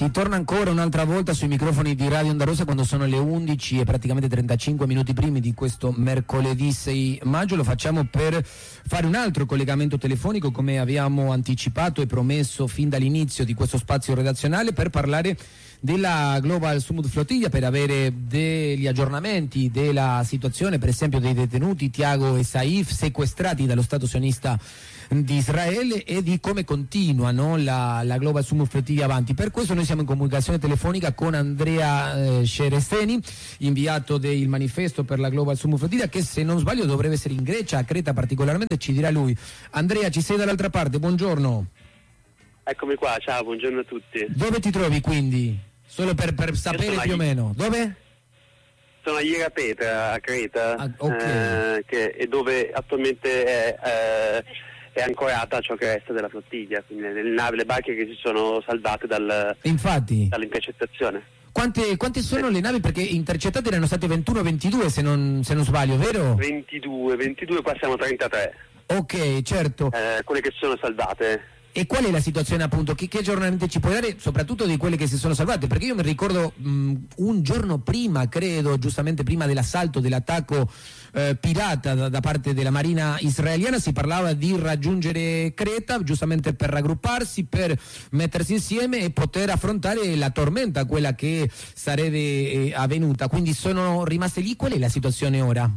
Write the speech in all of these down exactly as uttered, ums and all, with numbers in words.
Si torna ancora un'altra volta sui microfoni di Radio Onda Rossa quando sono le undici e praticamente trentacinque minuti primi di questo mercoledì sei maggio. Lo facciamo per fare un altro collegamento telefonico, come abbiamo anticipato e promesso fin dall'inizio di questo spazio redazionale, per parlare della Global Summit Flotilla, per avere degli aggiornamenti della situazione, per esempio dei detenuti Tiago e Saif sequestrati dallo Stato sionista di Israele, e di come continua, no, la, la Global Summit Flotilla avanti. Per questo noi siamo in comunicazione telefonica con Andrea eh, Sceresteni, inviato del manifesto per la Global Summit Flotilla, che se non sbaglio dovrebbe essere in Grecia, a Creta particolarmente, ci dirà lui. Andrea, ci sei dall'altra parte, buongiorno. Eccomi qua, ciao, buongiorno a tutti. Dove ti trovi quindi? Solo per, per sapere più o meno. Dove? Sono a Ierapetra, a Creta, ah, okay. eh, che è dove attualmente è, eh, è ancorata ciò che resta della flottiglia, quindi le navi, le barche che si sono salvate dal, Infatti. dall'intercettazione. Quante, quante sono le navi? Perché intercettate erano state ventuno ventidue se non, se non sbaglio, vero? ventidue, ventidue, qua siamo trentatré. Ok, certo. Eh, quelle che sono salvate. E qual è la situazione, appunto? Che, che aggiornamenti ci puoi dare, soprattutto di quelle che si sono salvate? Perché io mi ricordo mh, un giorno prima, credo, giustamente prima dell'assalto, dell'attacco eh, pirata da, da parte della Marina israeliana, si parlava di raggiungere Creta, giustamente per raggrupparsi, per mettersi insieme e poter affrontare la tormenta, quella che sarebbe eh, avvenuta. Quindi sono rimaste lì. Qual è la situazione ora?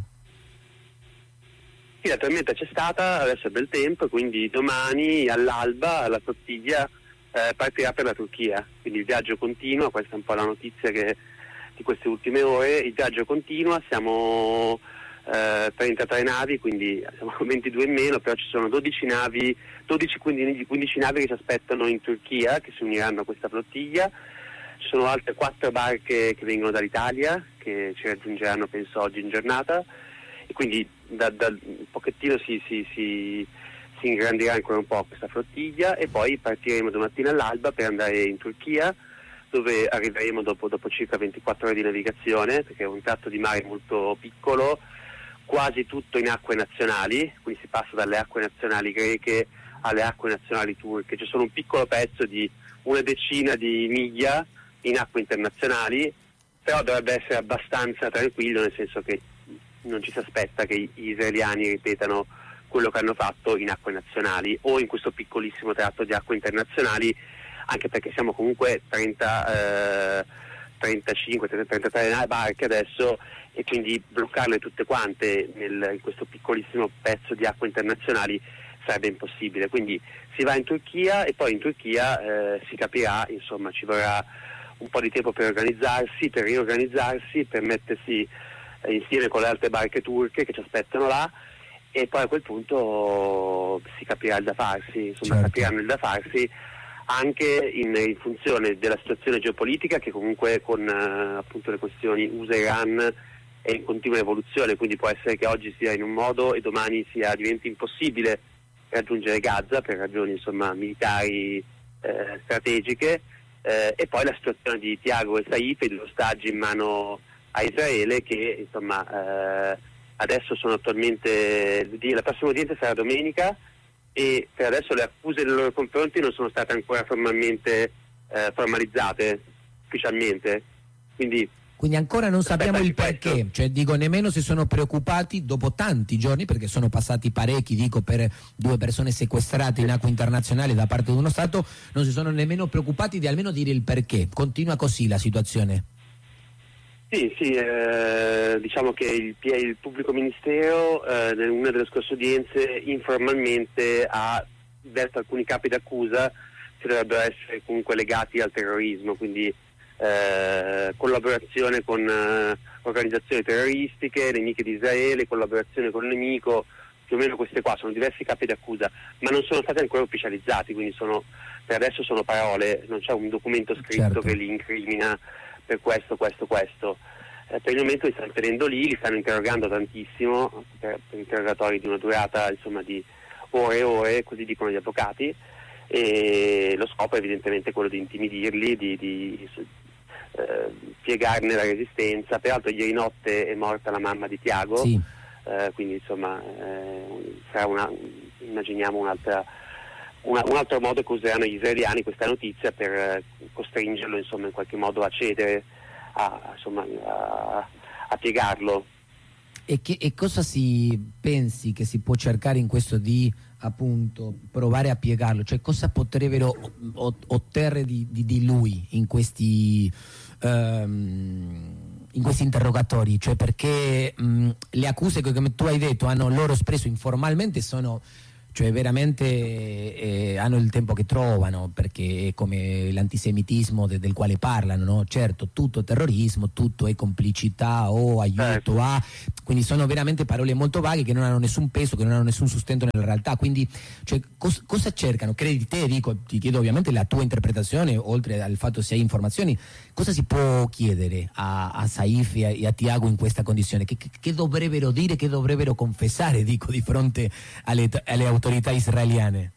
Sì, la tormenta c'è stata, adesso è bel tempo, quindi domani all'alba la flottiglia eh, partirà per la Turchia, quindi il viaggio continua, questa è un po' la notizia che, di queste ultime ore, il viaggio continua, siamo eh, trentatré navi, quindi siamo ventidue in meno, però ci sono dodici navi, dodici quindici navi che ci aspettano in Turchia, che si uniranno a questa flottiglia. Ci sono altre quattro barche che vengono dall'Italia, che ci raggiungeranno penso oggi in giornata, e quindi da, da un pochettino si, si, si, si ingrandirà ancora un po' questa flottiglia, e poi partiremo domattina all'alba per andare in Turchia, dove arriveremo dopo, dopo circa ventiquattro ore di navigazione, perché è un tratto di mare molto piccolo, quasi tutto in acque nazionali, quindi si passa dalle acque nazionali greche alle acque nazionali turche. C'è solo un piccolo pezzo di una decina di miglia in acque internazionali, però dovrebbe essere abbastanza tranquillo, nel senso che non ci si aspetta che gli israeliani ripetano quello che hanno fatto in acque nazionali o in questo piccolissimo tratto di acque internazionali, anche perché siamo comunque trenta, eh, trentacinque, trentatré barche adesso, e quindi bloccarle tutte quante nel, in questo piccolissimo pezzo di acque internazionali sarebbe impossibile. Quindi si va in Turchia, e poi in Turchia eh, si capirà, insomma ci vorrà un po' di tempo per organizzarsi, per riorganizzarsi, per mettersi insieme con le altre barche turche che ci aspettano là, e poi a quel punto si capirà il da farsi, insomma certo. Capiranno il da farsi anche in, in funzione della situazione geopolitica, che comunque con uh, appunto le questioni U S A-Iran è in continua evoluzione, quindi può essere che oggi sia in un modo e domani sia diventi impossibile raggiungere Gaza per ragioni insomma militari eh, strategiche, eh, e poi la situazione di Tiago e Saif e degli ostaggi in mano a Israele, che insomma eh, adesso sono attualmente, la prossima udienza sarà domenica, e per adesso le accuse nei loro confronti non sono state ancora formalmente eh, formalizzate ufficialmente, quindi quindi ancora non sappiamo il perché, questo. Cioè dico, nemmeno si sono preoccupati dopo tanti giorni, perché sono passati parecchi, dico, per due persone sequestrate in acque internazionali da parte di uno Stato, non si sono nemmeno preoccupati di almeno dire il perché. Continua così la situazione? Sì, sì, eh, diciamo che il, il pubblico ministero eh, in una delle scorse udienze informalmente ha detto alcuni capi d'accusa che dovrebbero essere comunque legati al terrorismo, quindi eh, collaborazione con eh, organizzazioni terroristiche, nemiche di Israele, collaborazione con il nemico, più o meno queste qua sono diversi capi d'accusa, ma non sono stati ancora ufficializzati, quindi sono, per adesso sono parole, non c'è un documento scritto certo. che li incrimina per questo, questo, questo. Eh, per il momento li stanno tenendo lì, li stanno interrogando tantissimo, per, per interrogatori di una durata insomma di ore e ore, così dicono gli avvocati, e lo scopo è evidentemente quello di intimidirli, di, di eh, spiegarne la resistenza. Peraltro ieri notte è morta la mamma di Tiago, sì. eh, quindi insomma eh, sarà una, immaginiamo un'altra una, un altro modo che useranno gli israeliani questa notizia per eh, costringerlo insomma in qualche modo a cedere, a, insomma, a, a piegarlo. E, che, e cosa si pensi che si può cercare in questo di appunto provare a piegarlo? Cioè cosa potrebbero ottenere di, di, di lui in questi, um, in questi interrogatori? Cioè perché um, le accuse che come tu hai detto hanno loro espresso informalmente sono, cioè veramente eh, hanno il tempo che trovano, perché è come l'antisemitismo de, del quale parlano, no? Certo, tutto terrorismo, tutto è complicità o aiuto certo. a, quindi sono veramente parole molto vaghe che non hanno nessun peso, che non hanno nessun sustento nella realtà. Quindi cioè, cos, cosa cercano? Credi te, dico, ti chiedo ovviamente la tua interpretazione, oltre al fatto se hai informazioni, cosa si può chiedere a, a Saif e a, e a Tiago in questa condizione? Che, che, che dovrebbero dire, che dovrebbero confessare, dico, di fronte alle, alle autorità israeliane?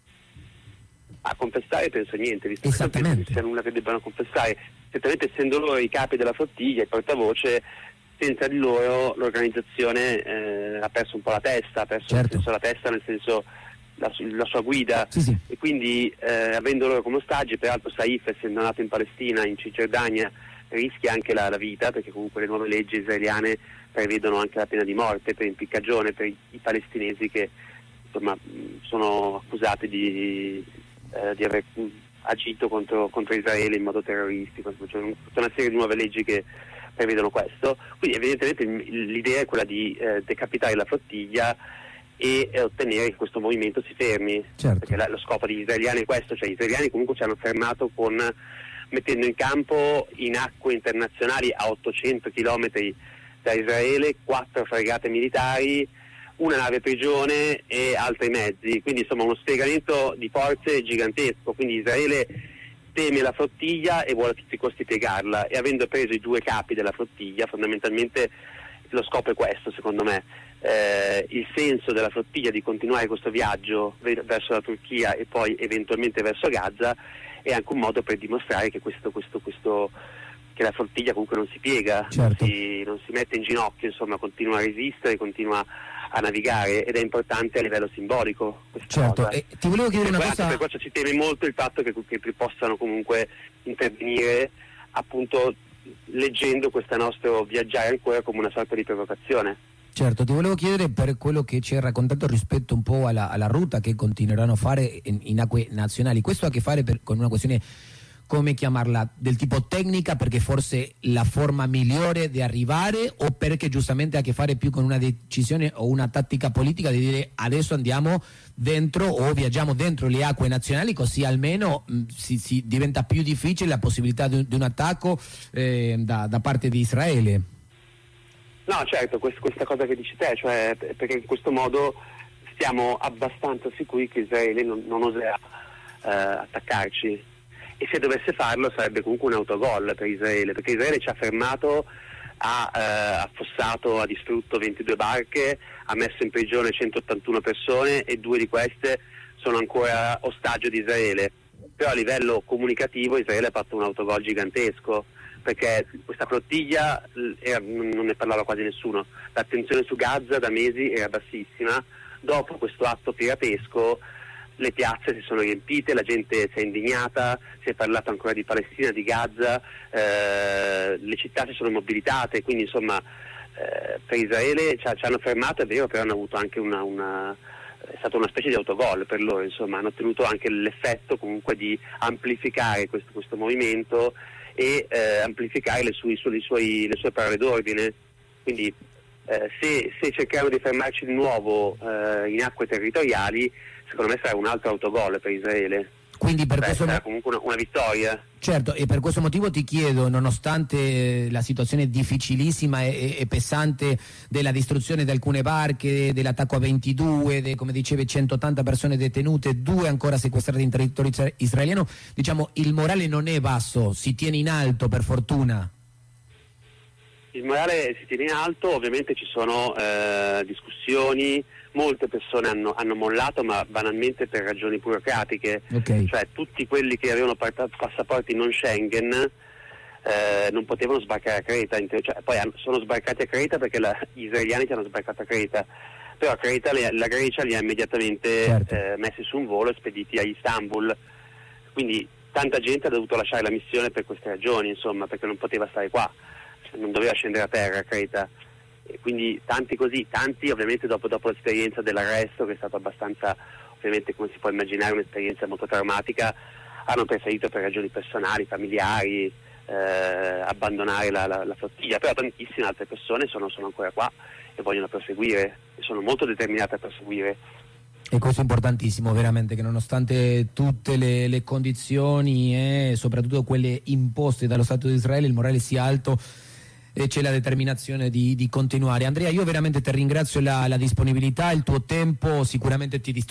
A confessare penso niente, visto che non Esattamente. penso che sia nulla che debbano confessare. Certamente essendo loro i capi della flottiglia, il portavoce, senza di loro l'organizzazione eh, ha perso un po' la testa, ha perso Certo. nel senso la testa, nel senso la, la sua guida, Sì, sì. e quindi eh, avendo loro come ostaggi, peraltro Saif, essendo nato in Palestina, in Cisgiordania, rischia anche la, la vita, perché comunque le nuove leggi israeliane prevedono anche la pena di morte per impiccagione per i, i palestinesi che insomma sono accusati di, eh, di aver agito contro, contro Israele in modo terroristico. C'è una serie di nuove leggi che prevedono questo, quindi evidentemente l'idea è quella di eh, decapitare la flottiglia e, e ottenere che questo movimento si fermi, certo. perché la, lo scopo degli israeliani è questo, cioè gli israeliani comunque ci hanno fermato con mettendo in campo in acque internazionali a ottocento chilometri da Israele quattro fregate militari, una nave prigione e altri mezzi, quindi insomma uno spiegamento di forze gigantesco. Quindi Israele teme la flottiglia e vuole a tutti i costi piegarla, e avendo preso i due capi della flottiglia, fondamentalmente lo scopo è questo, secondo me. Eh, il senso della flottiglia di continuare questo viaggio verso la Turchia e poi eventualmente verso Gaza è anche un modo per dimostrare che questo, questo, questo che la flottiglia comunque non si piega, certo. non, si, non si mette in ginocchio, insomma continua a resistere, continua a navigare, ed è importante a livello simbolico questa certo. cosa. E ti volevo chiedere e una poi cosa. Anche per questo ci teme molto il fatto che, che possano comunque intervenire appunto leggendo questo nostro viaggiare ancora come una sorta di provocazione. Certo, ti volevo chiedere per quello che ci hai raccontato rispetto un po' alla, alla rotta che continueranno a fare in, in acque nazionali. Questo ha a che fare per, con una questione, come chiamarla, del tipo tecnica, perché forse la forma migliore di arrivare, o perché giustamente ha a che fare più con una decisione o una tattica politica di dire adesso andiamo dentro o viaggiamo dentro le acque nazionali, così almeno mh, si, si diventa più difficile la possibilità di, di un attacco eh, da, da parte di Israele? No, certo, quest, questa cosa che dici te, cioè perché in questo modo stiamo abbastanza sicuri che Israele non, non oserà eh, attaccarci, e se dovesse farlo sarebbe comunque un autogol per Israele, perché Israele ci ha fermato, ha eh, affossato, ha distrutto ventidue barche, ha messo in prigione centottantuno persone e due di queste sono ancora ostaggio di Israele. Però a livello comunicativo Israele ha fatto un autogol gigantesco, perché questa flottiglia era, non ne parlava quasi nessuno, l'attenzione su Gaza da mesi era bassissima. Dopo questo atto piratesco le piazze si sono riempite, la gente si è indignata, si è parlato ancora di Palestina, di Gaza, eh, le città si sono mobilitate, quindi insomma eh, per Israele ci, ci hanno fermato, è vero, però hanno avuto anche una, una è stata una specie di autogol per loro, insomma hanno ottenuto anche l'effetto comunque di amplificare questo, questo movimento e eh, amplificare le, sue, le, sue, le sue parole d'ordine. Quindi eh, se, se cerchiamo di fermarci di nuovo eh, in acque territoriali, secondo me sarà un altro autogol per Israele. Quindi per Beh, questo sarà mo- comunque una, una vittoria. Certo, e per questo motivo ti chiedo, nonostante la situazione difficilissima e, e pesante della distruzione di alcune barche, dell'attacco a ventidue, de, come dicevi centottanta persone detenute, due ancora sequestrate in territorio israeliano, diciamo il morale non è basso, si tiene in alto per fortuna. Il morale si tiene in alto, ovviamente ci sono eh, discussioni, molte persone hanno, hanno mollato, ma banalmente per ragioni burocratiche, Okay. Cioè tutti quelli che avevano passaporti non Schengen eh, non potevano sbarcare a Creta, cioè, poi hanno, sono sbarcati a Creta perché la, gli israeliani ci hanno sbarcato a Creta, però Creta, la Grecia li ha immediatamente certo. eh, messi su un volo e spediti a Istanbul, quindi tanta gente ha dovuto lasciare la missione per queste ragioni, insomma, perché non poteva stare qua, non doveva scendere a terra a Creta, e quindi tanti così, tanti ovviamente dopo, dopo l'esperienza dell'arresto, che è stata abbastanza, ovviamente come si può immaginare, un'esperienza molto traumatica, hanno preferito per ragioni personali, familiari, eh, abbandonare la, la, la flottiglia, però tantissime altre persone sono, sono ancora qua e vogliono proseguire, e sono molto determinate a proseguire. E questo è importantissimo, veramente, che nonostante tutte le, le condizioni e soprattutto quelle imposte dallo Stato di Israele, il morale sia alto e c'è la determinazione di, di continuare. Andrea, io veramente ti ringrazio la, la disponibilità, il tuo tempo, sicuramente ti disturbo